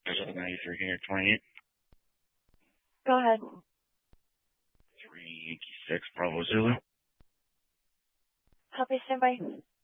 There's a 93 here, 28. Go ahead. 386 Bravo Zulu. Copy, standby.